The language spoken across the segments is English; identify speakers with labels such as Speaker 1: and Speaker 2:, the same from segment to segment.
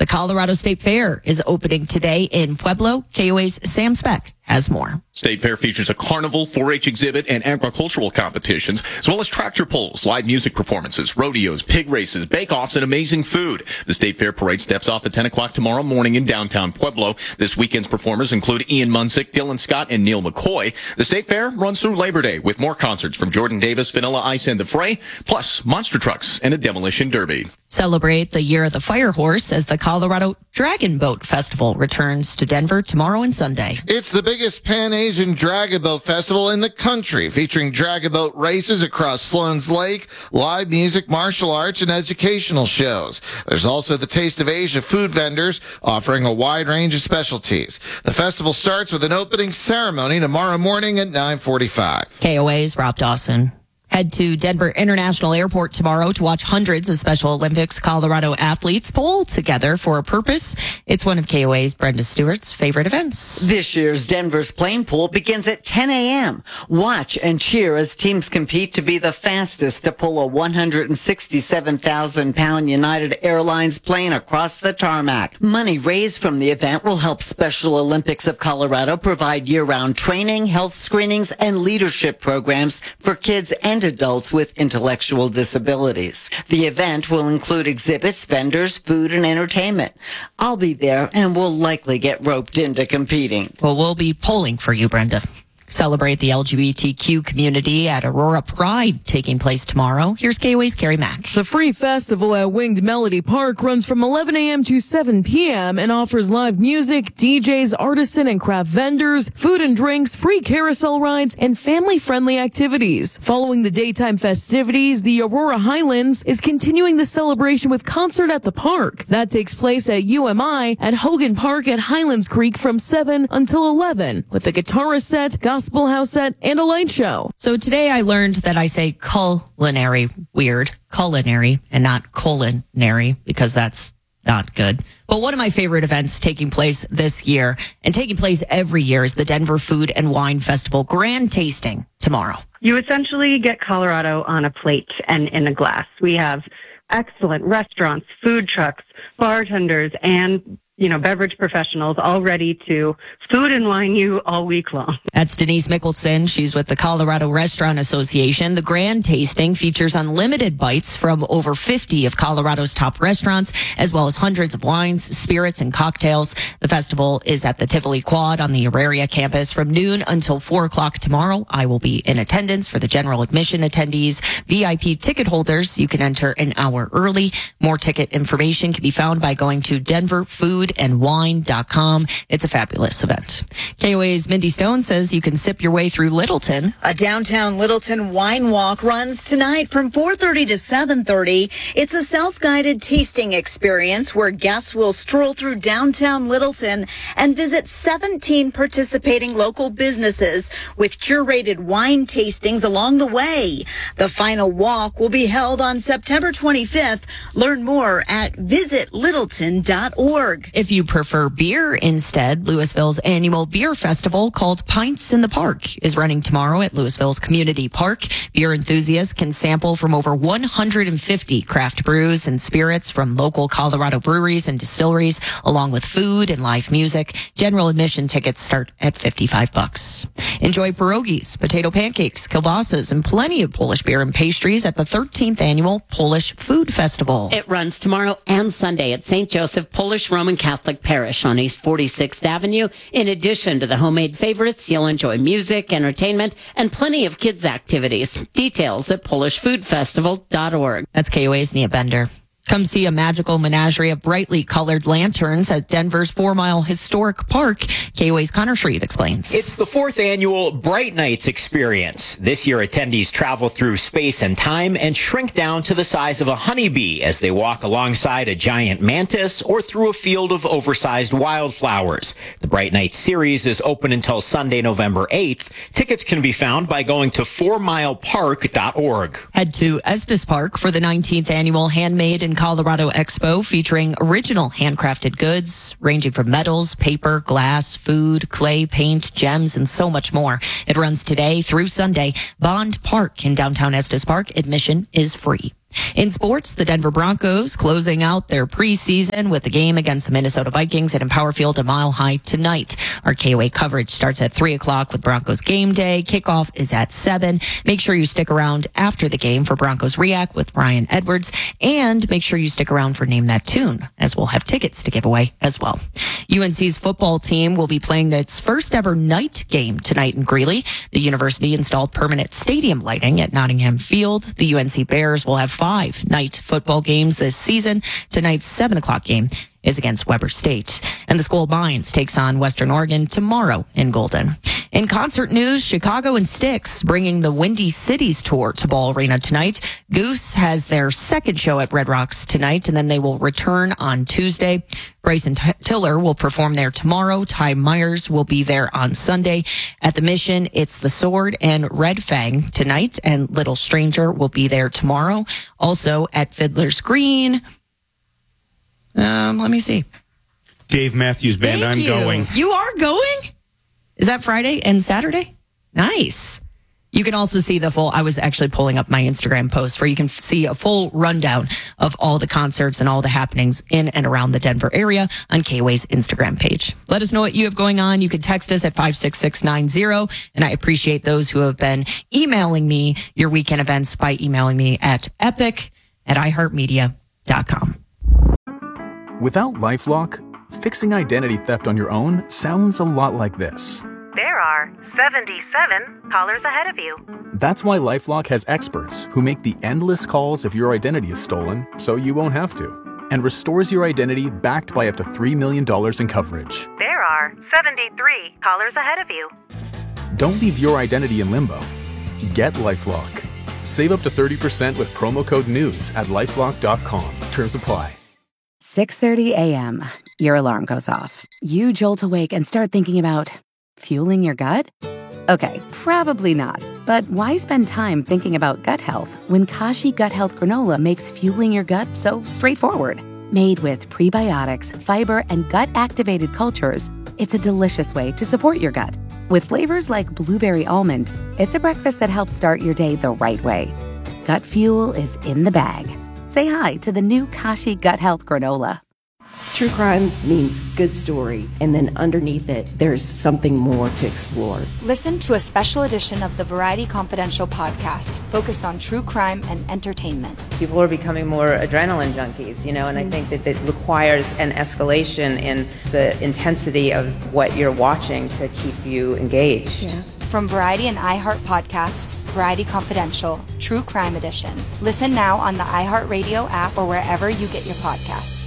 Speaker 1: The Colorado State Fair is opening today in Pueblo. KOA's Sam Speck has more.
Speaker 2: State Fair features a carnival, 4-H exhibit, and agricultural competitions, as well as tractor pulls, live music performances, rodeos, pig races, bake-offs, and amazing food. The State Fair parade steps off at 10 o'clock tomorrow morning in downtown Pueblo. This weekend's performers include Ian Munsick, Dylan Scott, and Neil McCoy. The State Fair runs through Labor Day with more concerts from Jordan Davis, Vanilla Ice, and The Fray, plus monster trucks and a demolition derby.
Speaker 1: Celebrate the Year of the Fire Horse as the Colorado Dragon Boat Festival returns to Denver tomorrow and Sunday.
Speaker 3: It's the biggest Pan-Asian Dragon Boat Festival in the country, featuring dragon boat races across Sloan's Lake, live music, martial arts, and educational shows. There's also the Taste of Asia food vendors offering a wide range of specialties. The festival starts with an opening ceremony tomorrow morning at 9:45.
Speaker 1: KOA's Rob Dawson. Head to Denver International Airport tomorrow to watch hundreds of Special Olympics Colorado athletes pull together for a purpose. It's one of KOA's Brenda Stewart's favorite events.
Speaker 4: This year's Denver's plane pool begins at 10 a.m. Watch and cheer as teams compete to be the fastest to pull a 167,000-pound United Airlines plane across the tarmac. Money raised from the event will help Special Olympics of Colorado provide year-round training, health screenings, and leadership programs for kids and adults with intellectual disabilities. The event will include exhibits, vendors, food, and entertainment. I'll be there and will likely get roped into competing.
Speaker 1: Well, we'll be pulling for you, Brenda. Celebrate the LGBTQ community at Aurora Pride, taking place tomorrow. Here's KOA's Carrie Mack.
Speaker 5: The free festival at Winged Melody Park runs from 11 a.m. to 7 p.m. and offers live music, DJs, artisan and craft vendors, food and drinks, free carousel rides, and family-friendly activities. Following the daytime festivities, the Aurora Highlands is continuing the celebration with concert at the park. That takes place at UMI at Hogan Park at Highlands Creek from 7 until 11, with a guitarist set, gospel house set, and a light show.
Speaker 1: So today I learned that I say culinary and not culinary, because that's not good. But one of my favorite events taking place this year and taking place every year is the Denver Food and Wine Festival Grand Tasting tomorrow.
Speaker 6: You essentially get Colorado on a plate and in a glass. We have excellent restaurants, food trucks, bartenders, and beverage professionals all ready to food and wine you all week long.
Speaker 1: That's Denise Mickelson. She's with the Colorado Restaurant Association. The Grand Tasting features unlimited bites from over 50 of Colorado's top restaurants, as well as hundreds of wines, spirits, and cocktails. The festival is at the Tivoli Quad on the Auraria campus from noon until 4 o'clock tomorrow. I will be in attendance. For the general admission attendees. VIP ticket holders, you can enter an hour early. More ticket information can be found by going to denverfoodandwine.com. It's a fabulous event. KOA's Mindy Stone says you can sip your way through Littleton.
Speaker 7: A downtown Littleton wine walk runs tonight from 4:30 to 7:30. It's a self-guided tasting experience where guests will stroll through downtown Littleton and visit 17 participating local businesses with curated wine tastings along the way. The final walk will be held on September 25th. Learn more at visitlittleton.org.
Speaker 1: If you prefer beer instead, Louisville's annual beer festival called Pints in the Park is running tomorrow at Louisville's Community Park. Beer enthusiasts can sample from over 150 craft brews and spirits from local Colorado breweries and distilleries, along with food and live music. General admission tickets start at $55. Enjoy pierogies, potato pancakes, kielbasa's, and plenty of Polish beer and pastries at the 13th annual Polish Food Festival.
Speaker 8: It runs tomorrow and Sunday at St. Joseph Polish Roman Catholic Parish on East 46th Avenue. In addition to the homemade favorites, you'll enjoy music, entertainment, and plenty of kids' activities. Details at polishfoodfestival.org.
Speaker 1: That's KOA's Nia Bender. Come see a magical menagerie of brightly colored lanterns at Denver's 4 Mile Historic Park. KOA's Connor Shreve explains.
Speaker 9: It's the 4th annual Bright Nights experience. This year, attendees travel through space and time and shrink down to the size of a honeybee as they walk alongside a giant mantis or through a field of oversized wildflowers. The Bright Nights series is open until Sunday, November 8th. Tickets can be found by going to 4milepark.org.
Speaker 1: Head to Estes Park for the 19th annual Handmade in Colorado Expo, featuring original handcrafted goods ranging from metals, paper, glass, food, clay, paint, gems, and so much more. It runs today through Sunday. Bond Park in downtown Estes Park. Admission is free. In sports, the Denver Broncos closing out their preseason with the game against the Minnesota Vikings at Empower Field a Mile High tonight. Our KOA coverage starts at 3 o'clock with Broncos game day. Kickoff is at 7. Make sure you stick around after the game for Broncos React with Brian Edwards, and make sure you stick around for Name That Tune, as we'll have tickets to give away as well. UNC's football team will be playing its first ever night game tonight in Greeley. The university installed permanent stadium lighting at Nottingham Field. The UNC Bears will have 5 night football games this season. Tonight's 7 o'clock game is against Weber State. And the School of Mines takes on Western Oregon tomorrow in Golden. In concert news, Chicago and Styx bringing the Windy Cities tour to Ball Arena tonight. Goose has their second show at Red Rocks tonight, and then they will return on Tuesday. Bryson Tiller will perform there tomorrow. Ty Myers will be there on Sunday. At the Mission, it's The Sword and Red Fang tonight, and Little Stranger will be there tomorrow. Also at Fiddler's Green. Let me see.
Speaker 10: Dave Matthews Band.
Speaker 1: Thank you.
Speaker 10: Going.
Speaker 1: You are going? Is that Friday and Saturday? Nice. You can also see the full, I was actually pulling up my Instagram post where you can see a full rundown of all the concerts and all the happenings in and around the Denver area on KOA's Instagram page. Let us know what you have going on. You can text us at 56690. And I appreciate those who have been emailing me your weekend events by emailing me at epic@iheartmedia.com.
Speaker 11: Without LifeLock, fixing identity theft on your own sounds a lot like this.
Speaker 12: There are 77 callers ahead of you.
Speaker 11: That's why LifeLock has experts who make the endless calls if your identity is stolen, so you won't have to, and restores your identity backed by up to $3 million in coverage.
Speaker 12: There are 73 callers ahead of you.
Speaker 11: Don't leave your identity in limbo. Get LifeLock. Save up to 30% with promo code NEWS at LifeLock.com. Terms apply.
Speaker 13: 6:30 a.m. Your alarm goes off. You jolt awake and start thinking about fueling your gut? Okay, probably not. But why spend time thinking about gut health when Kashi Gut Health Granola makes fueling your gut so straightforward? Made with prebiotics, fiber, and gut-activated cultures, it's a delicious way to support your gut. With flavors like blueberry almond, it's a breakfast that helps start your day the right way. Gut fuel is in the bag. Say hi to the new Kashi Gut Health Granola.
Speaker 14: True crime means good story, and then underneath it, there's something more to explore.
Speaker 15: Listen to a special edition of the Variety Confidential podcast focused on true crime and entertainment.
Speaker 16: People are becoming more adrenaline junkies, and I think that it requires an escalation in the intensity of what you're watching to keep you engaged.
Speaker 15: Yeah. From Variety and iHeart Podcasts, Variety Confidential, True Crime Edition. Listen now on the iHeartRadio app or wherever you get your podcasts.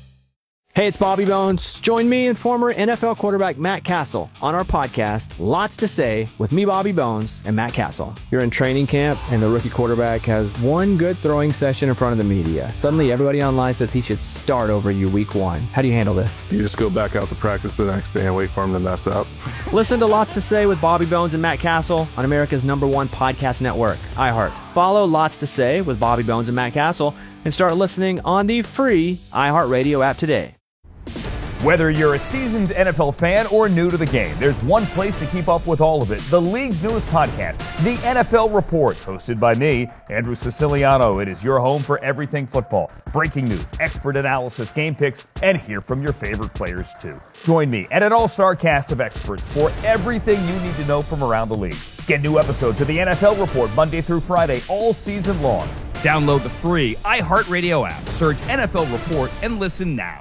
Speaker 17: Hey, it's Bobby Bones. Join me and former NFL quarterback Matt Castle on our podcast, Lots to Say, with me, Bobby Bones, and Matt Castle. You're in training camp, and the rookie quarterback has one good throwing session in front of the media. Suddenly, everybody online says he should start over you week 1. How do you handle this?
Speaker 18: You just go back out to practice the next day and wait for him to mess up.
Speaker 17: Listen to Lots to Say with Bobby Bones and Matt Castle on America's #1 podcast network, iHeart. Follow Lots to Say with Bobby Bones and Matt Castle and start listening on the free iHeartRadio app today.
Speaker 19: Whether you're a seasoned NFL fan or new to the game, there's one place to keep up with all of it. The league's newest podcast, The NFL Report, hosted by me, Andrew Siciliano. It is your home for everything football. Breaking news, expert analysis, game picks, and hear from your favorite players too. Join me and an all-star cast of experts for everything you need to know from around the league. Get new episodes of The NFL Report Monday through Friday all season long. Download the free iHeartRadio app. Search NFL Report and listen now.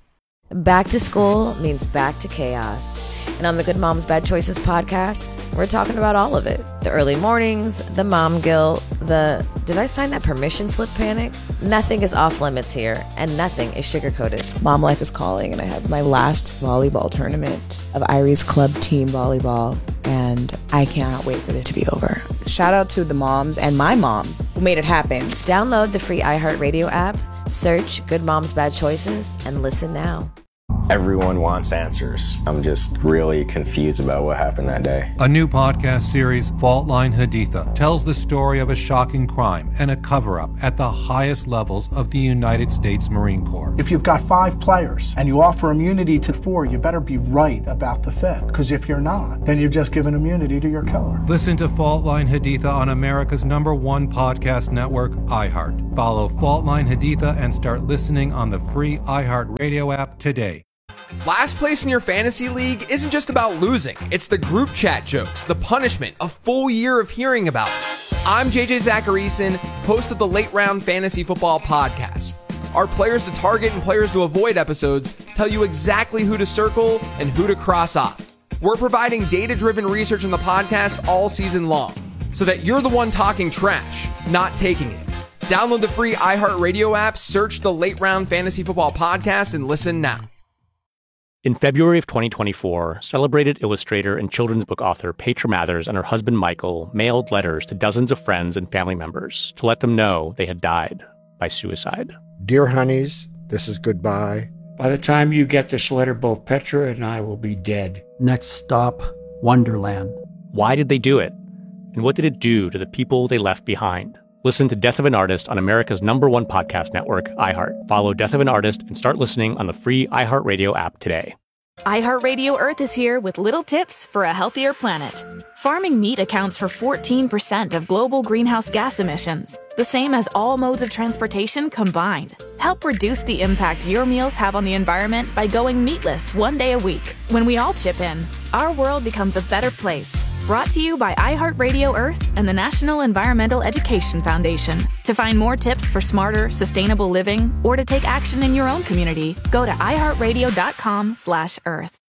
Speaker 20: Back to school means back to chaos. And on the Good Moms Bad Choices podcast, we're talking about all of it. The early mornings, the mom guilt, the did I sign that permission slip panic? Nothing is off limits here, and nothing is sugar-coated.
Speaker 21: Mom life is calling, and I have my last volleyball tournament of Irie's club team volleyball, and I cannot wait for it to be over. Shout out to the moms and my mom who made it happen.
Speaker 20: Download the free iHeartRadio app, search Good Moms Bad Choices, and listen now.
Speaker 22: Everyone wants answers. I'm just really confused about what happened that day.
Speaker 23: A new podcast series, Fault Line Haditha, tells the story of a shocking crime and a cover-up at the highest levels of the United States Marine Corps.
Speaker 24: If you've got 5 players and you offer immunity to 4, you better be right about the 5th. Because if you're not, then you've just given immunity to your killer.
Speaker 23: Listen to Fault Line Haditha on America's #1 podcast network, iHeart. Follow Faultline Haditha and start listening on the free iHeartRadio app today.
Speaker 2: Last place in your fantasy league isn't just about losing. It's the group chat jokes, the punishment, a full year of hearing about it. I'm JJ Zacharyson, host of the Late Round Fantasy Football Podcast. Our players to target and players to avoid episodes tell you exactly who to circle and who to cross off. We're providing data-driven research in the podcast all season long, so that you're the one talking trash, not taking it. Download the free iHeartRadio app, search the Late Round Fantasy Football Podcast, and listen now.
Speaker 3: In February of 2024, celebrated illustrator and children's book author Petra Mathers and her husband Michael mailed letters to dozens of friends and family members to let them know they had died by suicide.
Speaker 4: Dear honeys, this is goodbye.
Speaker 5: By the time you get this letter, both Petra and I will be dead.
Speaker 25: Next stop, Wonderland.
Speaker 3: Why did they do it? And what did it do to the people they left behind? Listen to Death of an Artist on America's #1 podcast network, iHeart. Follow Death of an Artist and start listening on the free iHeartRadio app today.
Speaker 26: iHeartRadio Earth is here with little tips for a healthier planet. Farming meat accounts for 14% of global greenhouse gas emissions, the same as all modes of transportation combined. Help reduce the impact your meals have on the environment by going meatless one day a week. When we all chip in, our world becomes a better place. Brought to you by iHeartRadio Earth and the National Environmental Education Foundation. To find more tips for smarter, sustainable living, or to take action in your own community, go to iHeartRadio.com/Earth.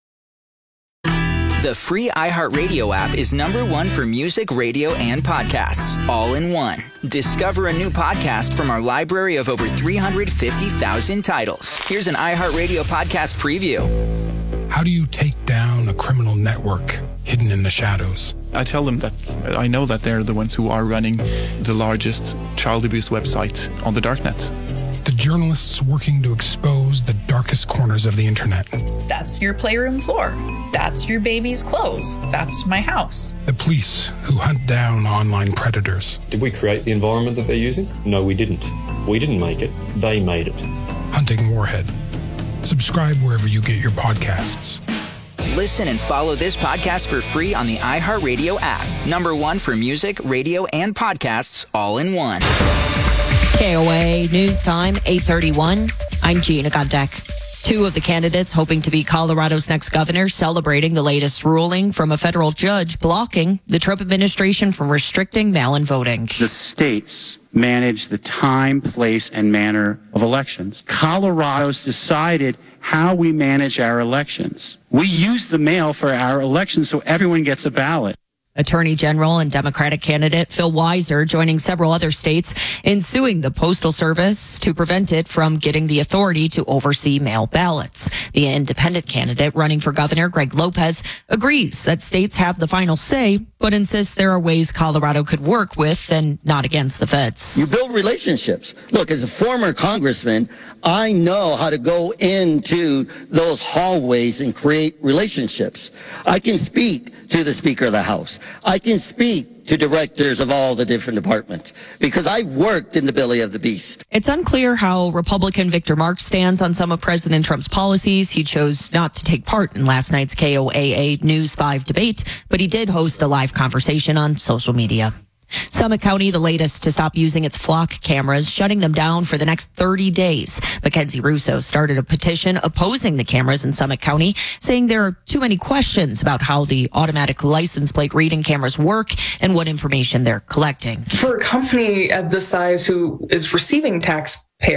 Speaker 27: The free iHeartRadio app is #1 for music, radio, and podcasts, all in one. Discover a new podcast from our library of over 350,000 titles. Here's an iHeartRadio podcast preview.
Speaker 28: How do you take down a criminal network hidden in the shadows?
Speaker 29: I tell them that I know that they're the ones who are running the largest child abuse website on the darknet.
Speaker 28: The journalists working to expose the darkest corners of the internet.
Speaker 30: That's your playroom floor. That's your baby's clothes. That's my house.
Speaker 28: The police who hunt down online predators.
Speaker 31: Did we create the environment that they're using? No, we didn't. We didn't make it. They made it.
Speaker 28: Hunting Warhead. Subscribe wherever you get your podcasts.
Speaker 27: Listen and follow this podcast for free on the iHeartRadio app. #1 for music, radio, and podcasts, all in one.
Speaker 1: KOA News Time, 8:31. I'm Gina Goddeck. Two of the candidates hoping to be Colorado's next governor celebrating the latest ruling from a federal judge blocking the Trump administration from restricting mail-in voting.
Speaker 32: The states manage the time, place, and manner of elections. Colorado's decided how we manage our elections. We use the mail for our elections so everyone gets a ballot.
Speaker 1: Attorney General and Democratic candidate Phil Weiser joining several other states in suing the Postal Service to prevent it from getting the authority to oversee mail ballots. The independent candidate running for governor, Greg Lopez, agrees that states have the final say, but insists there are ways Colorado could work with and not against the feds.
Speaker 33: You build relationships. Look, as a former congressman, I know how to go into those hallways and create relationships. I can speak to the Speaker of the House. I can speak to directors of all the different departments because I've worked in the belly of the beast.
Speaker 1: It's unclear how Republican Victor Marx stands on some of President Trump's policies. He chose not to take part in last night's KOAA News 5 debate, but he did host a live conversation on social media. Summit County, the latest to stop using its flock cameras, shutting them down for the next 30 days. Mackenzie Russo started a petition opposing the cameras in Summit County, saying there are too many questions about how the automatic license plate reading cameras work and what information they're collecting.
Speaker 34: For a company at this size who is receiving tax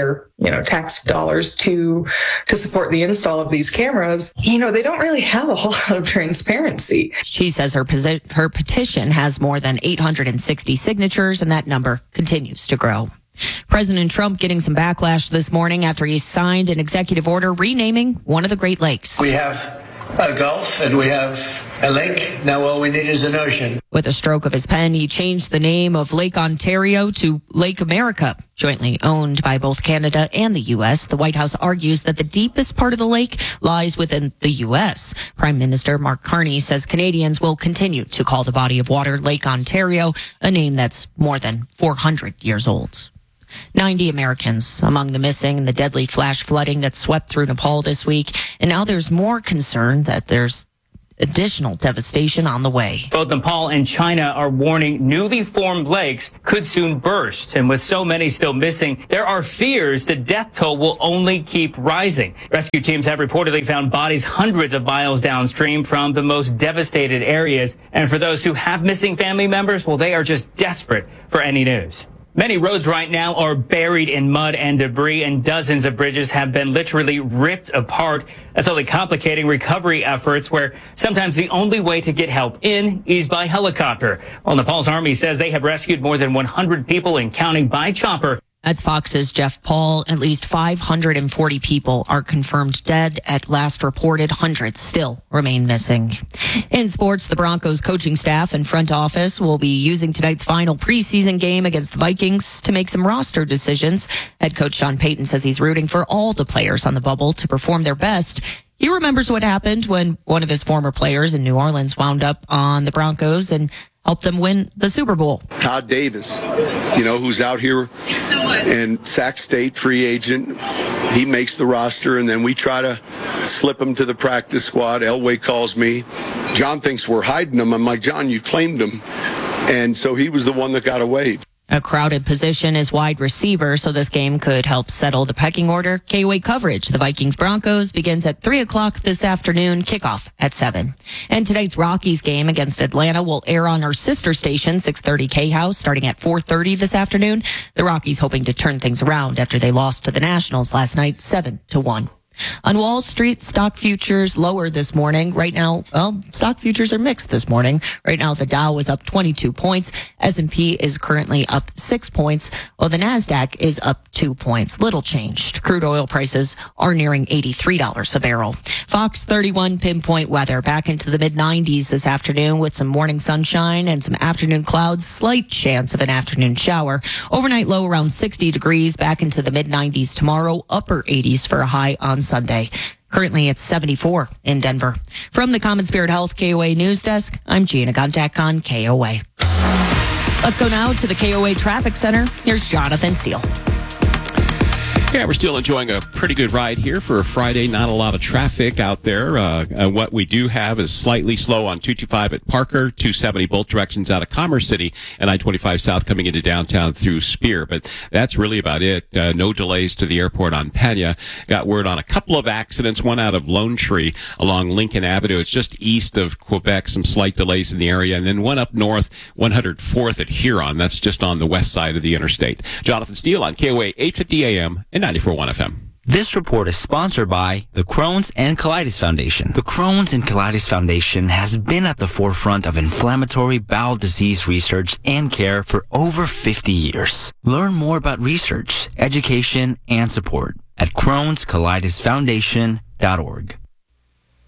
Speaker 34: dollars to support the install of these cameras, they don't really have a whole lot of transparency.
Speaker 1: She says her petition has more than 860 signatures, and that number continues to grow. President Trump getting some backlash this morning after he signed an executive order renaming one of the Great Lakes.
Speaker 35: We have a Gulf and we have a lake. Now all we need is an ocean.
Speaker 1: With a stroke of his pen, he changed the name of Lake Ontario to Lake America. Jointly owned by both Canada and the U.S., the White House argues that the deepest part of the lake lies within the U.S. Prime Minister Mark Carney says Canadians will continue to call the body of water Lake Ontario, a name that's more than 400 years old. 90 Americans among the missing in the deadly flash flooding that swept through Nepal this week. And now there's more concern that there's additional devastation on the way.
Speaker 6: Both Nepal and China are warning newly formed lakes could soon burst. And with so many still missing, there are fears the death toll will only keep rising. Rescue teams have reportedly found bodies hundreds of miles downstream from the most devastated areas. And for those who have missing family members, well, they are just desperate for any news. Many roads right now are buried in mud and debris, and dozens of bridges have been literally ripped apart. That's only complicating recovery efforts, where sometimes the only way to get help in is by helicopter. Well, Nepal's army says they have rescued more than 100 people and counting by chopper.
Speaker 1: That's Fox's Jeff Paul. At least 540 people are confirmed dead. At last reported, hundreds still remain missing. In sports, the Broncos coaching staff and front office will be using tonight's final preseason game against the Vikings to make some roster decisions. Head coach Sean Payton says he's rooting for all the players on the bubble to perform their best. He remembers what happened when one of his former players in New Orleans wound up on the Broncos and helped them win the Super Bowl.
Speaker 7: Todd Davis, who's out here and Sac State free agent. He makes the roster, and then we try to slip him to the practice squad. Elway calls me. John thinks we're hiding him. I'm like, John, you claimed him. And so he was the one that got away.
Speaker 1: A crowded position is wide receiver, so this game could help settle the pecking order. KOA coverage, the Vikings-Broncos, begins at 3 o'clock this afternoon, kickoff at 7. And tonight's Rockies game against Atlanta will air on our sister station, 630 K-House, starting at 4:30 this afternoon. The Rockies hoping to turn things around after they lost to the Nationals last night, 7-1. On Wall Street, stock futures lower this morning. Right now, stock futures are mixed this morning. Right now, the Dow is up 22 points. S&P is currently up 6 points, while the NASDAQ is up 2 points. Little changed. Crude oil prices are nearing $83 a barrel. Fox 31 pinpoint weather back into the mid-90s this afternoon with some morning sunshine and some afternoon clouds. Slight chance of an afternoon shower. Overnight low around 60 degrees, back into the mid-90s tomorrow, upper 80s for a high on Sunday. Currently, it's 74 in Denver. From the Common Spirit Health KOA News Desk, I'm Gina Guntak on KOA. Let's go now to the KOA Traffic Center. Here's Jonathan Steele.
Speaker 8: Yeah, we're still enjoying a pretty good ride here for a Friday. Not a lot of traffic out there. What we do have is slightly slow on 225 at Parker, 270 both directions out of Commerce City, and I-25 South coming into downtown through Spear. But that's really about it. No delays to the airport on Pena. Got word on a couple of accidents, one out of Lone Tree along Lincoln Avenue. It's just east of Quebec, some slight delays in the area. And then one up north, 104th at Huron. That's just on the west side of the interstate. Jonathan Steele on KOA 850 AM and 94.1 FM.
Speaker 9: This report is sponsored by the Crohn's and Colitis Foundation. The Crohn's and Colitis Foundation has been at the forefront of inflammatory bowel disease research and care for over 50 years. Learn more about research, education, and support at Crohn'sColitisFoundation.org.